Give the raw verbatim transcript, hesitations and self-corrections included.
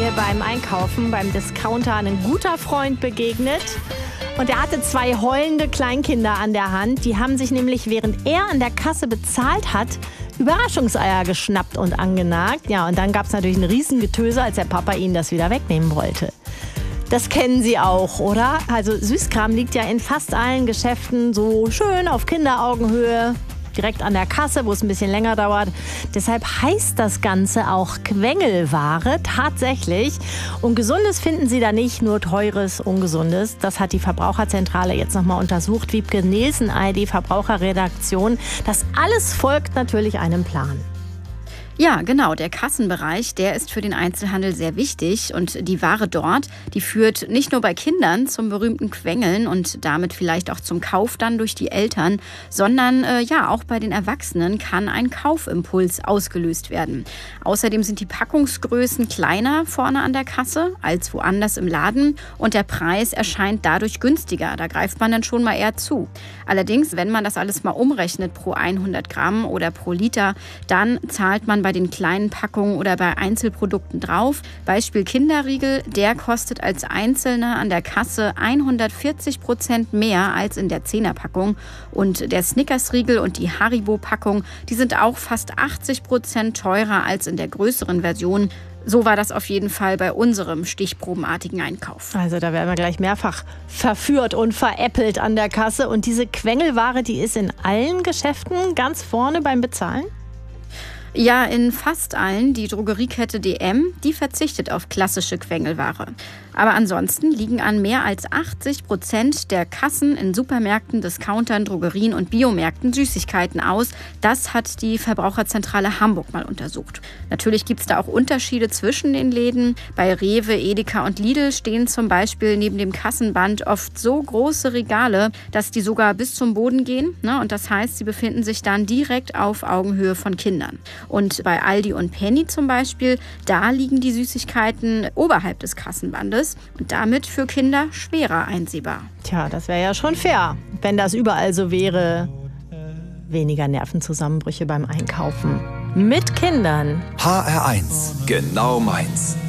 mir beim Einkaufen, beim Discounter, ein guter Freund begegnet. Und er hatte zwei heulende Kleinkinder an der Hand. Die haben sich nämlich, während er an der Kasse bezahlt hat, Überraschungseier geschnappt und angenagt. Ja, und dann gab es natürlich ein Riesengetöse, als der Papa ihnen das wieder wegnehmen wollte. Das kennen Sie auch, oder? Also Süßkram liegt ja in fast allen Geschäften so schön auf Kinderaugenhöhe, direkt an der Kasse, wo es ein bisschen länger dauert. Deshalb heißt das Ganze auch Quengelware, tatsächlich. Und Gesundes finden Sie da nicht, nur Teures, Ungesundes. Das hat die Verbraucherzentrale jetzt nochmal untersucht. Wiebke Nielsen, A R D Verbraucherredaktion. Das alles folgt natürlich einem Plan. Ja, genau. Der Kassenbereich, der ist für den Einzelhandel sehr wichtig. Und die Ware dort, die führt nicht nur bei Kindern zum berühmten Quengeln und damit vielleicht auch zum Kauf dann durch die Eltern, sondern äh, ja, auch bei den Erwachsenen kann ein Kaufimpuls ausgelöst werden. Außerdem sind die Packungsgrößen kleiner vorne an der Kasse als woanders im Laden und der Preis erscheint dadurch günstiger. Da greift man dann schon mal eher zu. Allerdings, wenn man das alles mal umrechnet pro hundert Gramm oder pro Liter, dann zahlt man bei bei den kleinen Packungen oder bei Einzelprodukten drauf. Beispiel Kinderriegel, der kostet als Einzelner an der Kasse hundertvierzig Prozent mehr als in der Zehnerpackung. Und der Snickers-Riegel und die Haribo-Packung, die sind auch fast achtzig Prozent teurer als in der größeren Version. So war das auf jeden Fall bei unserem stichprobenartigen Einkauf. Also da werden wir gleich mehrfach verführt und veräppelt an der Kasse. Und diese Quengelware, die ist in allen Geschäften ganz vorne beim Bezahlen? Ja, in fast allen. Die Drogeriekette D M, die verzichtet auf klassische Quengelware. Aber ansonsten liegen an mehr als achtzig Prozent der Kassen in Supermärkten, Discountern, Drogerien und Biomärkten Süßigkeiten aus. Das hat die Verbraucherzentrale Hamburg mal untersucht. Natürlich gibt es da auch Unterschiede zwischen den Läden. Bei Rewe, Edeka und Lidl stehen zum Beispiel neben dem Kassenband oft so große Regale, dass die sogar bis zum Boden gehen. Und das heißt, sie befinden sich dann direkt auf Augenhöhe von Kindern. Und bei Aldi und Penny zum Beispiel, da liegen die Süßigkeiten oberhalb des Kassenbandes und damit für Kinder schwerer einsehbar. Tja, das wäre ja schon fair, wenn das überall so wäre. Weniger Nervenzusammenbrüche beim Einkaufen. Mit Kindern. H R eins, genau meins.